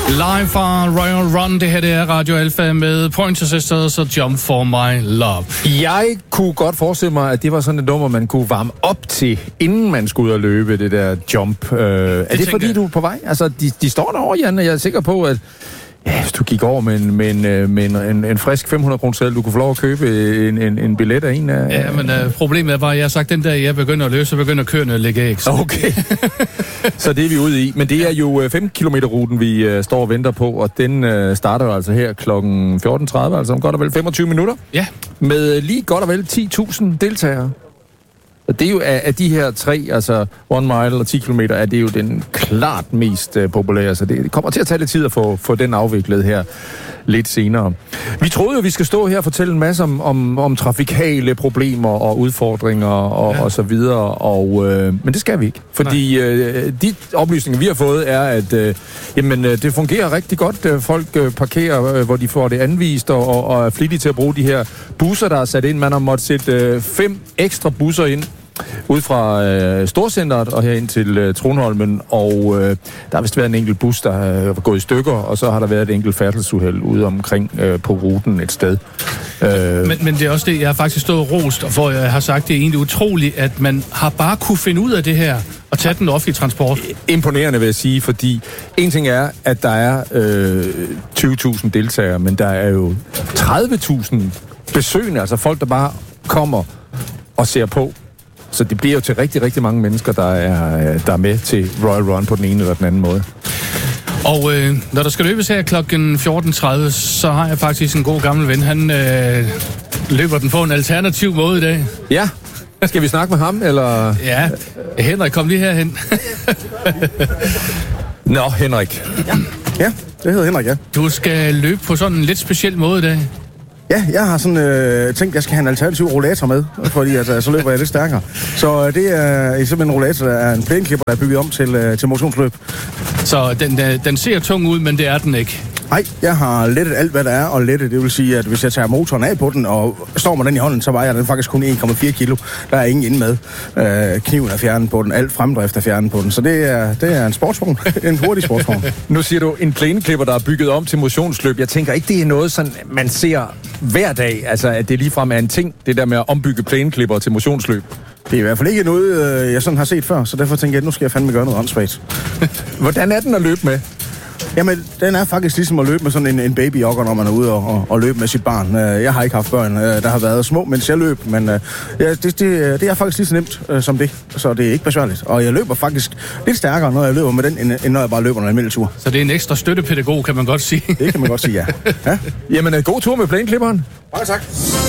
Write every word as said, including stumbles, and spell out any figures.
Live fra Royal Run, det her det er Radio Alpha med Pointer Sisters og Jump for My Love. Jeg kunne godt forestille mig, at det var sådan et nummer, man kunne varme op til, inden man skulle ud og løbe, det der jump. Øh, er det, det fordi, jeg... du er på vej? Altså, de, de står derovre, Jan, og jeg er sikker på, at ja, hvis du gik over med en, med en, med en, en, en frisk fem hundrede kroner seddel, du kunne få lov at købe en, en, en billet af en af... Ja, men uh, problemet er bare, at jeg har sagt, den der, jeg begynder at løbe, så begynder køerne at lægge æg. Så. Okay. Så det er vi ude i. Men det er jo femten kilometer ruten, vi uh, står og venter på, og den uh, starter jo altså her klokken fjorten tredive, altså om godt og vel femogtyve minutter. Ja. Med lige godt og vel ti tusind deltagere. Og det er jo af, af de her tre, altså one mile og ti kilometer, er det jo den klart mest uh, populære, så det, det kommer til at tage lidt tid at få, få den afviklet her lidt senere. Vi troede jo, vi skal stå her og fortælle en masse om, om, om trafikale problemer og udfordringer og, ja. og så videre, og, øh, men det skal vi ikke. Fordi øh, de oplysninger, vi har fået, er, at øh, jamen, øh, det fungerer rigtig godt. Folk øh, parkerer, øh, hvor de får det anvist, og, og, og er flittige til at bruge de her busser, der er sat ind. Man har måttet sætte øh, fem ekstra busser ind ud fra øh, Storcenteret og her ind til øh, Trondholmen, og øh, der har vist været en enkelt bus, der har gået i stykker, og så har der været et enkelt færdselsuheld ude omkring øh, på ruten et sted. Øh. Men, men det er også det, jeg har faktisk stået og rost, og for jeg har sagt, det er egentlig utroligt, at man har bare kunne finde ud af det her og tage den offentlige transport. Imponerende, vil jeg sige, fordi en ting er, at der er øh, tyve tusind deltagere, men der er jo tredive tusind besøgende, altså folk, der bare kommer og ser på. Så det bliver jo til rigtig, rigtig mange mennesker, der er, der er med til Royal Run på den ene eller den anden måde. Og øh, når der skal løbes her klokken fjorten tredive, så har jeg faktisk en god gammel ven. Han øh, løber den på en alternativ måde i dag. Ja. Skal vi snakke med ham, eller? Ja. Henrik, kom lige herhen. Nå, Henrik. Ja. Ja, det hedder Henrik, ja. Du skal løbe på sådan en lidt speciel måde i dag. Ja, jeg har sådan øh, tænkt, at jeg skal have en alternativ rollator med, fordi altså, så løber jeg lidt stærkere. Så øh, det er simpelthen en rollator, der er en plæneklipper, der er bygget om til, øh, til motionsløb. Så den, den ser tung ud, men det er den ikke? Nej, jeg har lettet alt, hvad der er, og lettet, det vil sige, at hvis jeg tager motoren af på den, og står med den i hånden, så vejer den faktisk kun en komma fire kilo. Der er ingen inde med. Øh, kniven er fjernet på den, alt fremdrift er fjernet på den, så det er, det er en sportsvogn, en hurtig sportsvogn. Nu siger du, en plæneklipper, der er bygget om til motionsløb. Jeg tænker ikke, det er noget, sådan, man ser hver dag, altså at det ligefrem er en ting, det der med at ombygge plæneklipper til motionsløb. Det er i hvert fald ikke noget, jeg sådan har set før, så derfor tænker jeg, at nu skal jeg fandme gøre noget åndssvagt. Hvordan er den at løbe med? Jamen, den er faktisk ligesom at løbe med sådan en, en babyjogger, når man er ude og, og, og løbe med sit barn. Jeg har ikke haft børn, der har været små, mens jeg løb, men ja, det, det, det er faktisk lige så nemt uh, som det, så det er ikke besværligt. Og jeg løber faktisk lidt stærkere, når jeg løber med den, end, end når jeg bare løber en almindelig tur. Så det er en ekstra støttepædagog, kan man godt sige. Det kan man godt sige, ja. ja. Jamen, god tur med plæneklipperen. Mange tak.